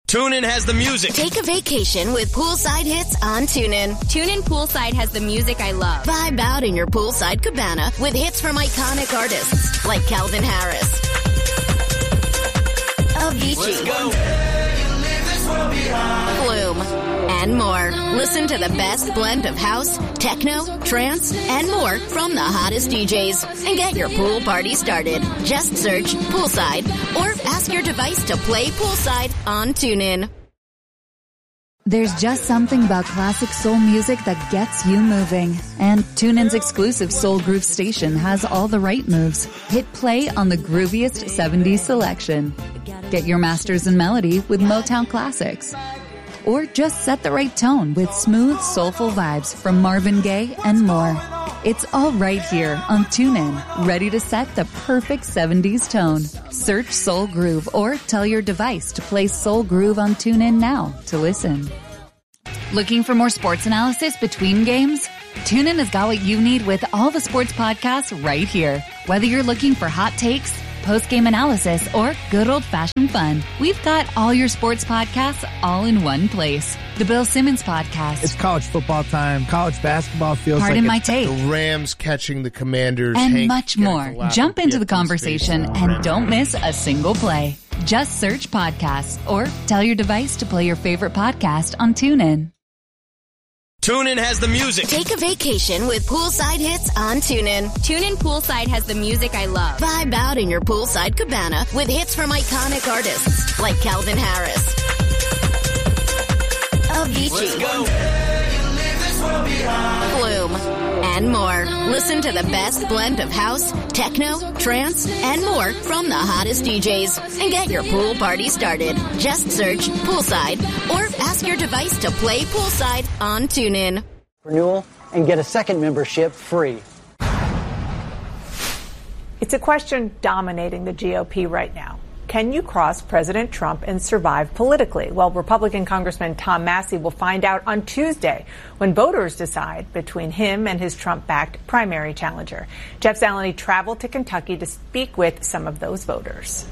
TuneIn has the music. Take a vacation with poolside hits on TuneIn. TuneIn Poolside has the music I love. Vibe out in your poolside cabana with hits from iconic artists like Calvin Harris, Avicii, Flume, and more. Listen to the best blend of house, techno, trance, and more from the hottest DJs. And get your pool party started. Just search Poolside or ask your device to play Poolside on TuneIn. There's just something about classic soul music that gets you moving. And TuneIn's exclusive Soul Groove station has all the right moves. Hit play on the grooviest 70s selection. Get your masters in melody with Motown classics. Or just set the right tone with smooth, soulful vibes from Marvin Gaye and more. It's all right here on TuneIn, ready to set the perfect 70s tone. Search Soul Groove or tell your device to play Soul Groove on TuneIn now to listen. Looking for more sports analysis between games? TuneIn has got what you need with all the sports podcasts right here. Whether you're looking for hot takes, post-game analysis, or good old-fashioned fun, we've got all your sports podcasts all in one place. The Bill Simmons Podcast. It's college football time. College basketball feels Pardon my take. The Rams catching the Commanders. And much more. Jump into the conversation and don't miss a single play. Just search podcasts or tell your device to play your favorite podcast on TuneIn. TuneIn has the music. Take a vacation with poolside hits on TuneIn. TuneIn Poolside has the music I love. Vibe out in your poolside cabana with hits from iconic artists like Calvin Harris, Avicii, Flume, and more. Listen to the best blend of house, techno, trance, and more from the hottest DJs. And get your pool party started. Just search Poolside or ask your device to play Poolside on TuneIn. Renewal and get a second membership free. It's a question dominating the GOP right now. Can you cross President Trump and survive politically? Well, Republican Congressman Tom Massie will find out on Tuesday when voters decide between him and his Trump-backed primary challenger. Jeff Zeleny traveled to Kentucky to speak with some of those voters.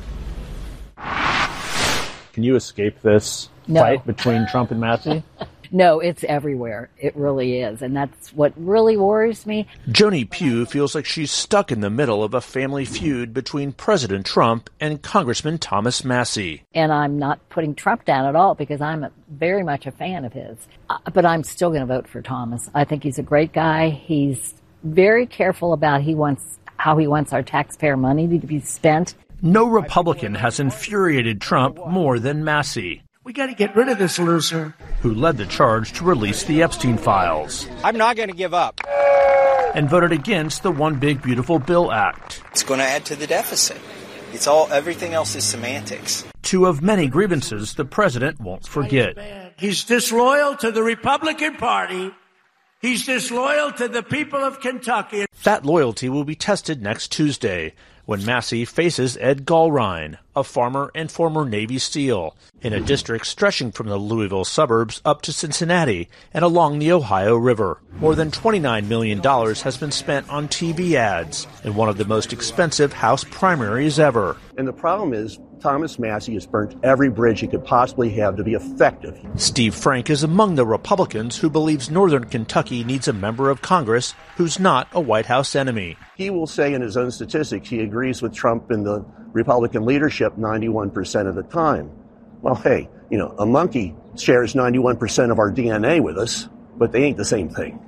Can you escape this fight between Trump and Massie? No, it's everywhere. It really is. And that's what really worries me. Joni Pugh feels like she's stuck in the middle of a family feud between President Trump and Congressman Thomas Massie. And I'm not putting Trump down at all because I'm very much a fan of his. But I'm still going to vote for Thomas. I think he's a great guy. He's very careful about how he wants our taxpayer money to be spent. No Republican has infuriated Trump more than Massie. We got to get rid of this loser. Who led the charge to release the Epstein files. I'm not going to give up. And voted against the One Big Beautiful Bill Act. It's going to add to the deficit. Everything else is semantics. Two of many grievances the president won't forget. He's disloyal to the Republican Party. He's disloyal to the people of Kentucky. That loyalty will be tested next Tuesday when Massie faces Ed Gallrein, a farmer and former Navy SEAL, in a district stretching from the Louisville suburbs up to Cincinnati and along the Ohio River. More than $29 million has been spent on TV ads in one of the most expensive House primaries ever. And the problem is, Thomas Massie has burnt every bridge he could possibly have to be effective. Steve Frank is among the Republicans who believes Northern Kentucky needs a member of Congress who's not a White House enemy. He will say in his own statistics he agrees with Trump and the Republican leadership 91% of the time. Well, hey, a monkey shares 91% of our DNA with us, but they ain't the same thing.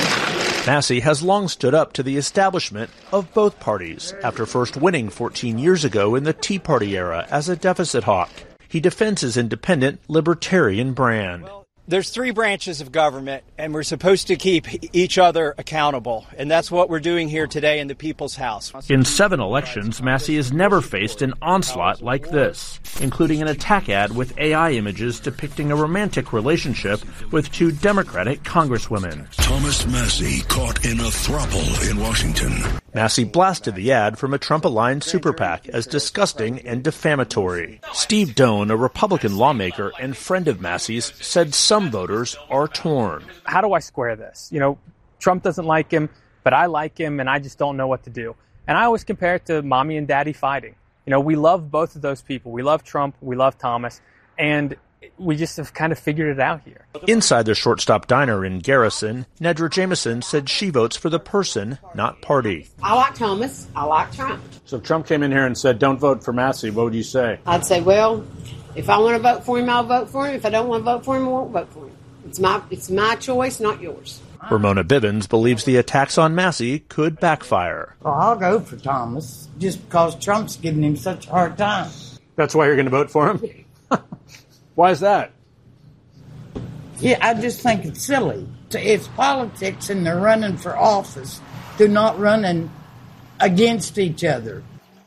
Massie has long stood up to the establishment of both parties after first winning 14 years ago in the Tea Party era as a deficit hawk. He defends his independent libertarian brand. There's three branches of government, and we're supposed to keep each other accountable. And that's what we're doing here today in the People's House. In 7 elections, Massie has never faced an onslaught like this, including an attack ad with AI images depicting a romantic relationship with 2 Democratic congresswomen. Thomas Massie caught in a throuple in Washington. Massie blasted the ad from a Trump-aligned super PAC as disgusting and defamatory. Steve Doan, a Republican lawmaker and friend of Massie's, said some voters are torn. How do I square this? Trump doesn't like him, but I like him, and I just don't know what to do. And I always compare it to mommy and daddy fighting. We love both of those people. We love Trump. We love Thomas. And we just have kind of figured it out here. Inside the Shortstop Diner in Garrison, Nedra Jameson said she votes for the person, not party. I like Thomas. I like Trump. So if Trump came in here and said, don't vote for Massey, what would you say? I'd say, well, if I want to vote for him, I'll vote for him. If I don't want to vote for him, I won't vote for him. It's my choice, not yours. Ramona Bivens believes the attacks on Massey could backfire. Well, I'll go for Thomas just because Trump's giving him such a hard time. That's why you're going to vote for him? Why is that? Yeah, I just think it's silly. It's politics and they're running for office. They're not running against each other.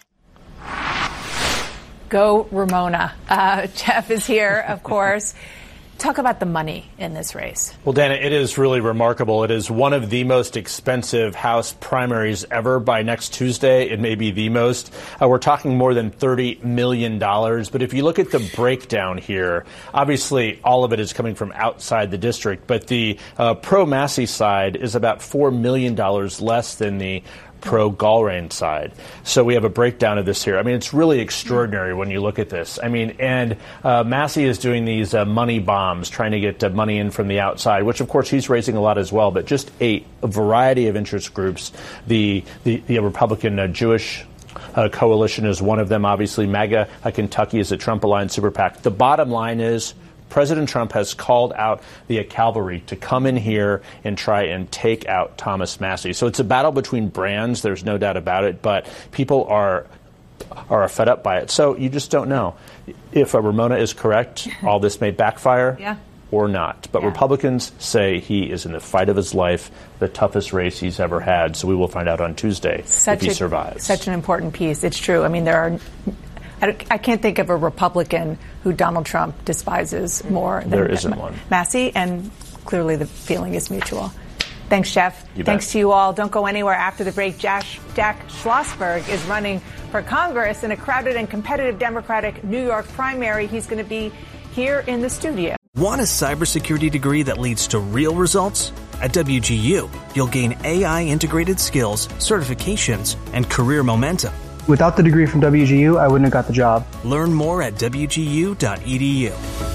Go Ramona. Jeff is here, of course. Talk about the money in this race. Well, Dana, it is really remarkable. It is one of the most expensive House primaries ever. By next Tuesday, it may be the most. We're talking more than $30 million. But if you look at the breakdown here, obviously all of it is coming from outside the district. But the pro-Massey side is about $4 million less than the pro-Gallrein side. So we have a breakdown of this here. I mean, it's really extraordinary when you look at this. I mean, and Massey is doing these money bombs, trying to get money in from the outside, which, of course, he's raising a lot as well, but just a variety of interest groups. The Republican Jewish coalition is one of them. Obviously, MAGA Kentucky is a Trump-aligned super PAC. The bottom line is President Trump has called out the cavalry to come in here and try and take out Thomas Massey. So it's a battle between brands. There's no doubt about it. But people are fed up by it. So you just don't know. If Ramona is correct, all this may backfire or not. But Republicans say he is in the fight of his life, the toughest race he's ever had. So we will find out on Tuesday if he survives. Such an important piece. It's true. I mean, I can't think of a Republican who Donald Trump despises more than there isn't one. Massey, and clearly the feeling is mutual. Thanks, Jeff. You Thanks bet. to you all. Don't go anywhere. After the break, Jack Schlossberg is running for Congress in a crowded and competitive Democratic New York primary. He's going to be here in the studio. Want a cybersecurity degree that leads to real results? At WGU, you'll gain AI-integrated skills, certifications, and career momentum. Without the degree from WGU, I wouldn't have got the job. Learn more at WGU.edu.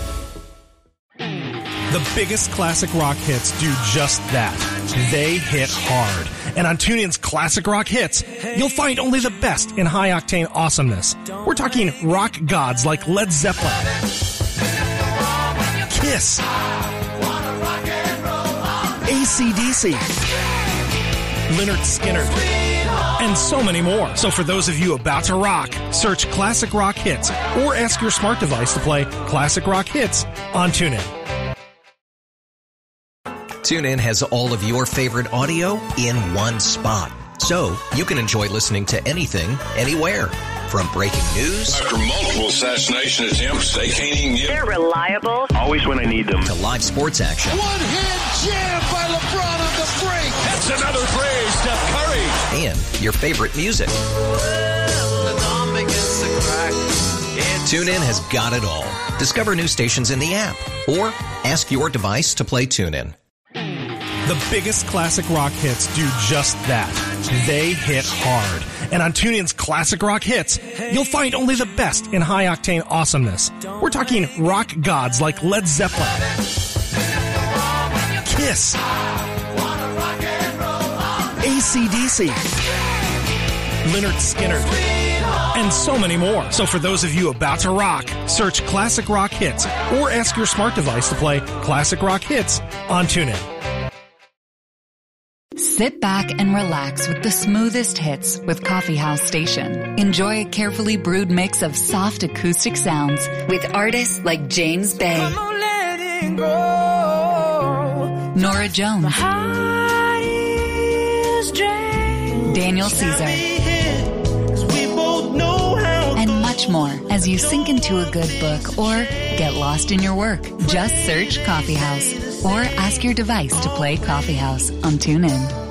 The biggest classic rock hits do just that. They hit hard. And on TuneIn's Classic Rock Hits, you'll find only the best in high-octane awesomeness. We're talking rock gods like Led Zeppelin, Kiss, AC/DC, Lynyrd Skynyrd, and so many more. So for those of you about to rock, search Classic Rock Hits or ask your smart device to play Classic Rock Hits on TuneIn. TuneIn has all of your favorite audio in one spot. So you can enjoy listening to anything, anywhere. From breaking news. After multiple assassination attempts, they can't even get... They're reliable. Always when I need them. To live sports action. One-hand jam by LeBron on the break. That's another phrase, Steph Curry. And your favorite music. TuneIn has got it all. Discover new stations in the app. Or ask your device to play TuneIn. The biggest classic rock hits do just that. They hit hard. And on TuneIn's Classic Rock Hits, you'll find only the best in high-octane awesomeness. We're talking rock gods like Led Zeppelin, Kiss, AC/DC, Lynyrd Skynyrd, and so many more. So for those of you about to rock, search Classic Rock Hits or ask your smart device to play Classic Rock Hits on TuneIn. Sit back and relax with the smoothest hits with Coffee House Station. Enjoy a carefully brewed mix of soft acoustic sounds with artists like James Bay, Nora Jones, Daniel Caesar, and much more as you sink into a good book or get lost in your work. Just search Coffee House or ask your device to play Coffee House on TuneIn.